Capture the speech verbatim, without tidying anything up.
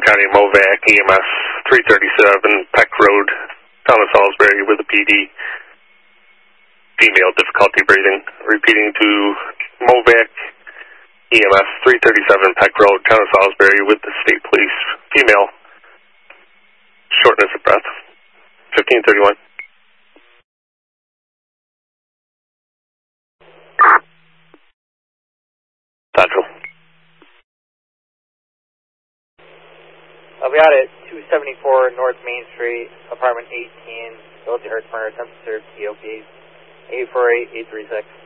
County Movac, E M S three thirty-seven, Peck Road, town of Salisbury with the P D. Female, difficulty breathing. Repeating to Movac, E M S three thirty-seven, Peck Road, town of Salisbury with the state police. Female, shortness of breath. fifteen thirty-one. Central. I'll be out at two seventy-four North Main Street, apartment eighteen, Village of Herkimer, temperature T O P eight four eight eight three six.